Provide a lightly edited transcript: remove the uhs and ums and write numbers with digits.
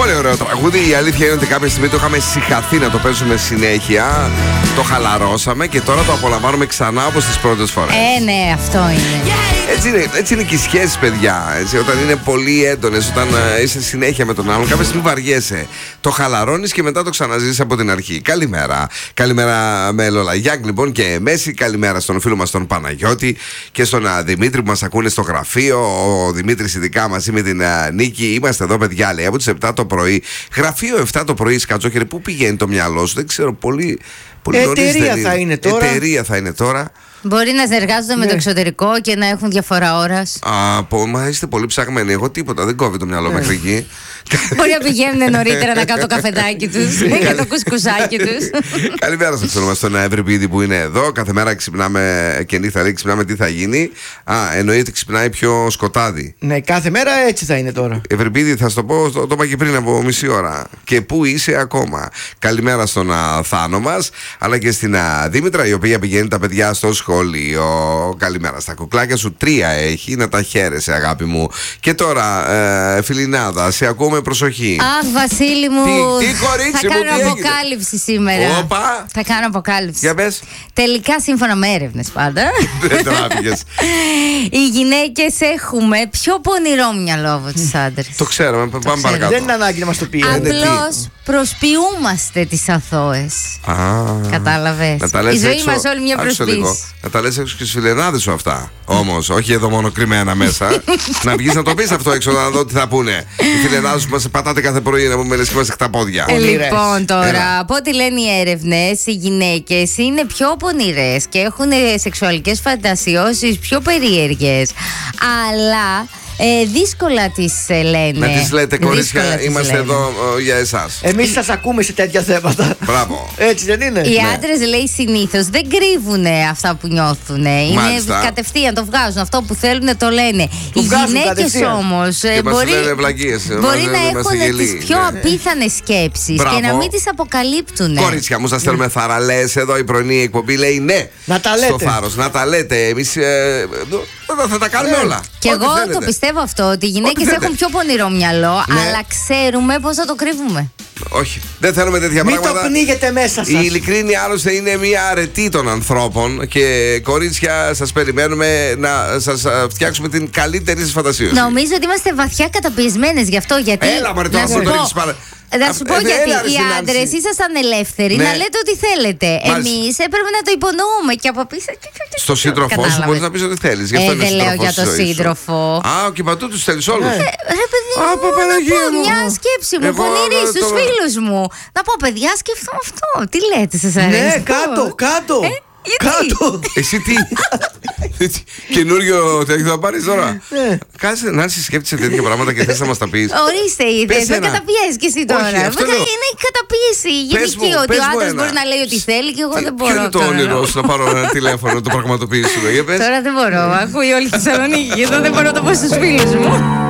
Πολύ ωραίο τραγούδι. Η αλήθεια είναι ότι κάποια στιγμή το είχαμε συγχαθεί να το παίζουμε συνέχεια. Το χαλαρώσαμε και τώρα το απολαμβάνουμε ξανά όπως τις πρώτες φορές. Ναι, αυτό είναι. Έτσι είναι και οι σχέσεις, παιδιά. Έτσι, όταν είναι πολύ έντονες, όταν είσαι συνέχεια με τον άλλον, κάποια στιγμή βαριέσαι. Το χαλαρώνεις και μετά το ξαναζήσεις από την αρχή. Καλημέρα. Καλημέρα με Λολαγιάκ λοιπόν και Μέση. Καλημέρα στον φίλο μας τον Παναγιώτη και στον Δημήτρη που μας ακούνε στο γραφείο. Ο Δημήτρης ειδικά μαζί με την Νίκη. Είμαστε εδώ, παιδιά, λέει, από τις 7 το πρωί. Γραφείο 7 το πρωί, Σκατζόχερε. Πού πηγαίνει το μυαλό σου? Δεν ξέρω, πολύ εταιρεία θα είναι τώρα. Εταιρεία θα είναι τώρα. Μπορεί να συνεργάζονται με το εξωτερικό και να έχουν διαφορά ώρας. Μα είστε πολύ ψαγμένοι. Εγώ τίποτα, δεν κόβει το μυαλό μέχρι εκεί. Μπορεί να πηγαίνουν νωρίτερα να κάνουν το καφεδάκι τους και το κουσκουσάκι τους. Καλημέρα σας, φίλο μας, στον Ευρυπίδη που είναι εδώ. Κάθε μέρα ξυπνάμε και νύχτα ξυπνάμε τι θα γίνει. Εννοείται ξυπνάει πιο σκοτάδι. Ναι, κάθε μέρα έτσι θα είναι τώρα. Ευρυπίδη, θα σου το πω, το είπα και πριν από μισή ώρα. Και πού είσαι ακόμα? Καλημέρα στον Θάνο μας, αλλά και στην Δήμητρα, η οποία πηγαίνει τα παιδιά στο σχολείο. Καλημέρα στα κουκλάκια σου. 3 έχει, να τα χαίρεσαι, αγάπη μου. Και τώρα, Φιλινάδα, σε ακούμε, προσοχή. Αχ, Βασίλη μου. Τι κορίτσι θα μου, κάνω αποκάλυψη σήμερα. Όπα. Θα κάνω αποκάλυψη. Για πες. Τελικά, σύμφωνα με έρευνες πάντα, Δεν τράπηκες. οι γυναίκες έχουμε πιο πονηρό μυαλό από τους άντρες. Το ξέρουμε, πάμε παρακάτω. Δεν είναι ανάγκη να μας το πει. Απλώς προσποιούμαστε τις αθώες. Κατάλαβες? Η ζωή μας όλη μια προσποίηση. Να τα λες έξω και στους φιλενάδες σου αυτά. Όμως, όχι εδώ μόνο κρυμμένα μέσα. Να βγεις να το πεις αυτό έξω, να δω τι θα πούνε. Οι φιλενάδες σου μας πατάτε κάθε πρωί να πούμε λες και είμαστε χταπόδια. Λοιπόν, τώρα, από ό,τι λένε οι έρευνες, οι γυναίκες είναι πιο πονηρές και έχουν σεξουαλικές φαντασιώσεις πιο περίεργες. Αλλά δύσκολα τις λένε. Να τις λέτε, κορίτσια, είμαστε εδώ για εσάς. Εμείς σας ακούμε σε τέτοια θέματα. Μπράβο. Έτσι δεν είναι? Οι άντρες, λέει, συνήθως δεν κρύβουν αυτά που νιώθουν. Είναι κατευθείαν, το βγάζουν. Αυτό που θέλουν το λένε. Οι γυναίκες όμως μπορεί να έχουν τις πιο απίθανες σκέψεις και να μην τις αποκαλύπτουν. Κορίτσια μου, σας θέλουμε θαραλές. Εδώ η πρωινή εκπομπή λέει ναι. Να τα λέτε. Στο θάρρος, να τα λέτε. Εμείς θα τα κάνουμε όλα. Και εγώ το πιστεύω αυτό, ότι οι γυναίκες έχουν πιο πονηρό μυαλό, αλλά ξέρουμε πώς θα το κρύβουμε. Όχι, δεν θέλουμε τέτοια πράγματα. Μην το πνίγετε μέσα σας. Η ειλικρίνη άλλωστε είναι μια αρετή των ανθρώπων. Και κορίτσια, σας περιμένουμε να σας φτιάξουμε την καλύτερη σας φαντασίωση. Νομίζω ότι είμαστε βαθιά καταπιεσμένες γι' αυτό. Γιατί. Έλα, μωρέ, τώρα αυτό το ρίξεις πάρα. Θα σου πω γιατί οι άντρες ήσασταν ελεύθεροι να λέτε ό,τι θέλετε. Εμείς έπρεπε να το υπονοούμε και από πίσω. Στο σύντροφό σου μπορείς να πεις ό,τι θέλεις. Δεν λέω για το σύντροφο. Και παντού τους θέλεις όλους. Ρε παιδί μου, μια σκέψη μου πονηρή στους φίλους μου. Να πω, παιδιά, σκεφτώ αυτό. Τι λέτε, σας αρέσει? Ναι, κάτω. Κάτω. Εσύ τι? Καινούριο τέτοιο θα πάρεις τώρα? Κάτσε να σκέφτεσαι τέτοια πράγματα και θες να μας τα πεις. Ορίστε, είδες, με καταπιέσεις κι εσύ τώρα. Είναι καταπίεση γενική, ότι ο άντρας μπορεί να λέει ό,τι θέλει και εγώ δεν μπορώ. Ποιο είναι το όνειρό σου να πάρω ένα τηλέφωνο να το πραγματοποιήσουμε? Τώρα δεν μπορώ, ακούει όλη τη Θεσσαλονίκη, εδώ δεν μπορώ να το πω στους φίλους μου.